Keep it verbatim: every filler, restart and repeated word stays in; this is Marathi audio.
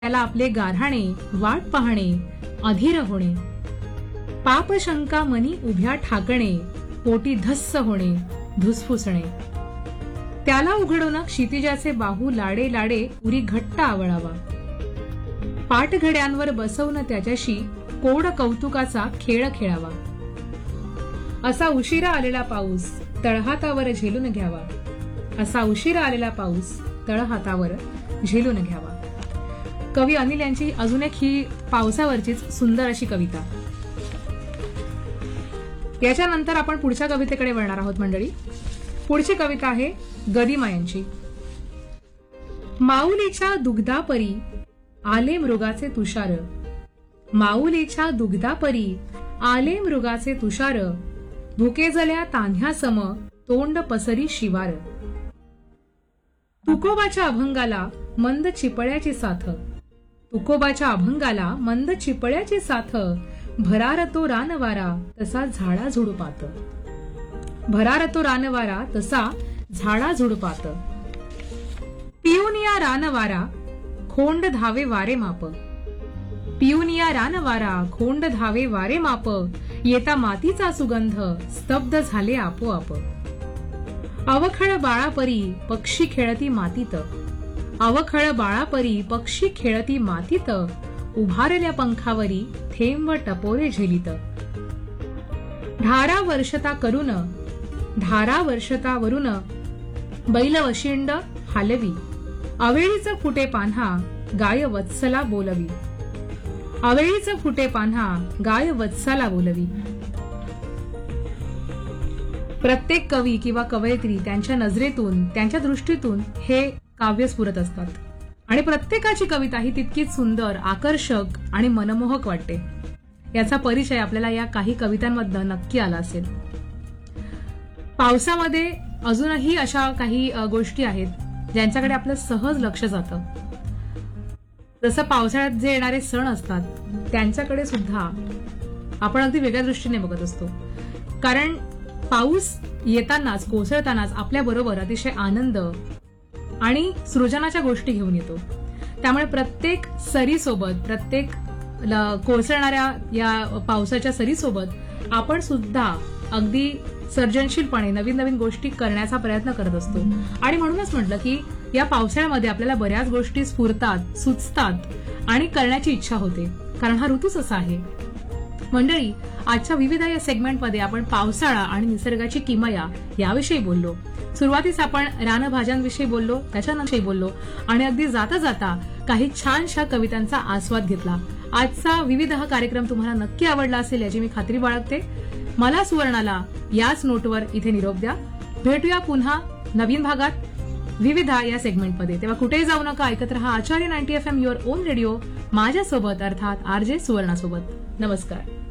त्याला आपले गाऱ्हाणे वाट पाहणे अधीर होणे, पाप शंका मनी उभ्या ठाकणे, पोटी धस्स होणे धुसफुसणे. त्याला उघडून क्षितिजाचे बाहू लाडे लाडे उरी घट्ट आवळावा. पाठघड्यांवर बसवून त्याच्याशी कोड कौतुकाचा खेळ खेळावा. असा उशिरा आलेला पाऊस तळहातावर झेलून घ्यावा. असा उशिरा आलेला पाऊस तळहातावर झेलून घ्यावा. कवी अनिल यांची अजून एक ही पावसावरचीच सुंदर अशी कविता. याच्यानंतर आपण पुढच्या कवितेकडे वळणार आहोत मंडळी. पुढची कविता आहे गदिमा यांची. माऊलीच्या दुग्धापरी आले मृगाचे तुषार, माऊलीच्या दुग्धापरी आले मृगाचे तुषार, धुकेजल्या तान्ह्यासम तोंड पसरी शिवार. तुकोबाच्या अभंगाला मंद चिपळ्याची साथ, तुकोबाच्या अभंगाला मंद चिपळ्याची साथ, भरार तो रानवारा तसा झाडा झुडपात, भरार तो रानवारा तसा झाडा झुडपात. पियुनिया रानवारा खोंड धावे वारे माप, पियुनिया रानवारा खोंड धावे वारे माप, येता मातीचा सुगंध स्तब्ध झाले आपोआप. अवखळ बाळापरी पक्षी खेळती मातीत, अवखळ बाळापरी पक्षी खेळती मातीत, उभारल्या पंखावरी थेंब टपोरे झेलीत. धारा वर्षता करून धारा वर्षता वरून बैल वशिंड हालवी, अवेळीच फुटे पान्हा गाय वत्सला बोलवी, अवेळीच फुटे पान्हा गाय वत्सला बोलवी. प्रत्येक कवी किंवा कवयित्री त्यांच्या नजरेतून त्यांच्या दृष्टीतून हे काव्य स्फुरत असतात आणि प्रत्येकाची कविता ही तितकीच सुंदर, आकर्षक आणि मनमोहक वाटते. याचा परिचय आपल्याला या काही कवितांमधनं नक्की आला असेल. पावसामध्ये अजूनही अशा काही गोष्टी आहेत ज्यांच्याकडे आपलं सहज लक्ष जातं. जसं पावसाळ्यात जे येणारे सण असतात त्यांच्याकडे सुद्धा आपण अगदी वेगळ्या दृष्टीने बघत असतो. कारण पाऊस येतानाच कोसळतानाच आपल्या बरोबर अतिशय आनंद आणि सृजनाच्या गोष्टी घेऊन येतो. त्यामुळे प्रत्येक सरीसोबत, प्रत्येक कोसळणाऱ्या या पावसाच्या सरीसोबत आपण सुद्धा अगदी सर्जनशीलपणे नवीन नवीन गोष्टी करण्याचा प्रयत्न करत असतो. आणि म्हणूनच म्हटलं की या पावसाळ्यामध्ये आपल्याला बऱ्याच गोष्टी स्फुरतात, सुचतात आणि करण्याची इच्छा होते, कारण हा ऋतूच असा आहे. मंडळी, आजच्या विविध या सेगमेंटमध्ये आपण पावसाळा आणि निसर्गाची किमया याविषयी बोललो. सुरुवातीस आपण रानभाज्यांविषयी बोललो, त्याच्यानंतर बोललो आणि अगदी जाता जाता काही छानशा कवितांचा आस्वाद घेतला. आजचा विविध हा कार्यक्रम तुम्हाला नक्की आवडला असेल याची मी खात्री बाळगते. मला सुवर्णाला याच नोटवर इथे निरोप द्या. भेटूया पुन्हा नवीन भागात विविधा या सेगमेंटमध्ये. तेव्हा कुठेही जाऊ नका, ऐकत रहा आचार्य ninety F M, your on radio, माझ्यासोबत अर्थात आर जे सुवर्णासोबत. नमस्कार.